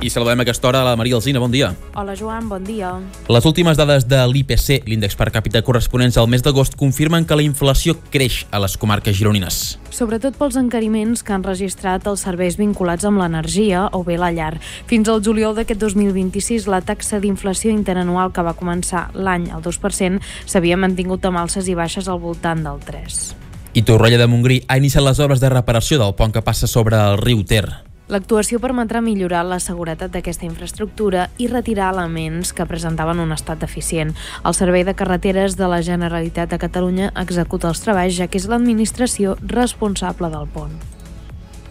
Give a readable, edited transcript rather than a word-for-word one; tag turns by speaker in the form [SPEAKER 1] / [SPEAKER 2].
[SPEAKER 1] I saludem a aquesta hora a la Maria Alsina, bon dia.
[SPEAKER 2] Hola Joan, bon dia.
[SPEAKER 1] Les últimes dades de l'IPC, l'índex per càpita corresponents al mes d'agost, confirmen que la inflació creix a les comarques gironines.
[SPEAKER 2] Sobretot pels encariments que han registrat els serveis vinculats amb l'energia o bé la llar. Fins al juliol d'aquest 2026, la taxa d'inflació interanual que va començar l'any al 2% s'havia mantingut amb alces i baixes al voltant del 3%.
[SPEAKER 1] I Torroella de Montgrí ha iniciat les obres de reparació del pont que passa sobre el riu Ter.
[SPEAKER 2] L'actuació permetrà millorar la seguretat d'aquesta infraestructura i retirar elements que presentaven un estat deficient. El Servei de Carreteres de la Generalitat de Catalunya executa els treballs, ja que és l'administració responsable del pont.